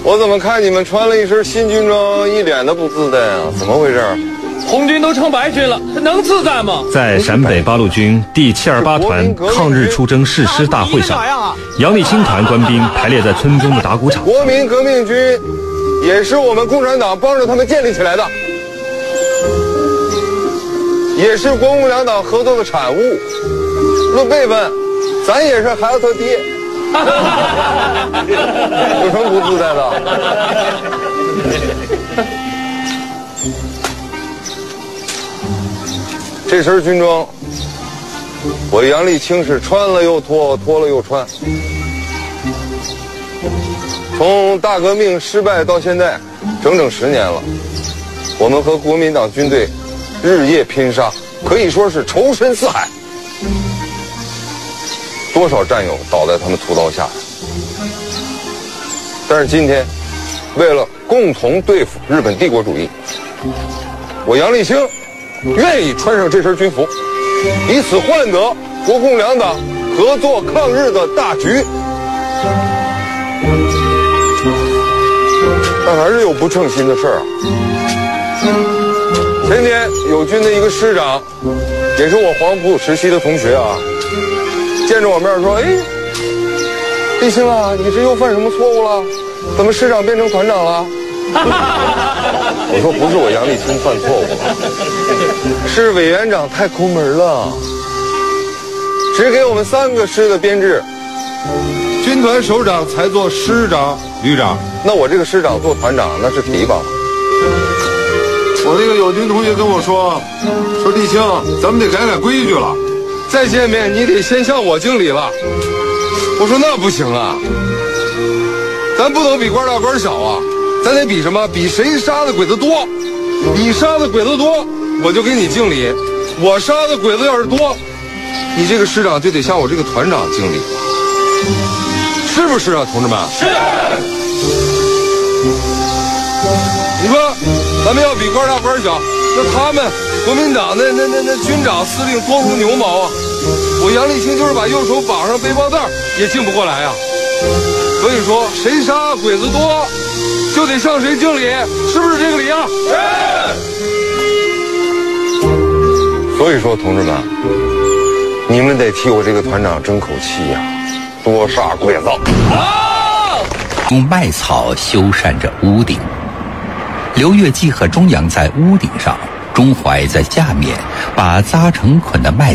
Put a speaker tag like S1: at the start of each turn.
S1: 我怎么看你们穿了一身新军装，一脸的不自在啊？怎么回事？
S2: 红军都成白军了，能自在吗？
S3: 在陕北八路军第728团抗日出征誓师大会上，杨立青团官兵排列在村中的打鼓场。
S1: 国民革命军也是我们共产党帮着他们建立起来的，也是国共两党合作的产物。论辈分，咱也是孩子他爹，有什么不自在的？这身军装，我杨立青是穿了又脱，脱了又穿。从大革命失败到现在，整整10年了。我们和国民党军队日夜拼杀，可以说是仇深似海。多少战友倒在他们屠刀下。但是今天，为了共同对付日本帝国主义，我杨立青愿意穿上这身军服，以此换得国共两党合作抗日的大局。但还是有不称心的事儿啊。前天友军的一个师长，也是我黄埔时期的同学啊，见着我面说：“哎，立青啊，你这又犯什么错误了？怎么师长变成团长了？”我说：“不是我杨立青犯错误了，是委员长太抠门了，只给我们3个师的编制，军团首长才做师长、旅长，那我这个师长做团长那是提拔。”我那个友军同学跟我说立青，咱们得改规矩了，再见面你得先向我敬礼了。我说那不行啊，咱不能比官大官小啊，咱得比什么？比谁杀的鬼子多。你杀的鬼子多，我就给你敬礼；我杀的鬼子要是多，你这个师长就得向我这个团长敬礼，是不是啊，同志们？是。你说咱们要比官大官小，那他们国民党那军长司令多如牛毛啊！我杨立青就是把右手绑上背包带也敬不过来啊！所以说，谁杀鬼子多，就得向谁敬礼，是不是这个理啊？是。所以说，同志们，你们得替我这个团长争口气呀，多杀鬼子！
S4: 用麦草修缮着屋顶。刘月季和钟阳在屋顶上，钟怀在下面把扎成捆的麦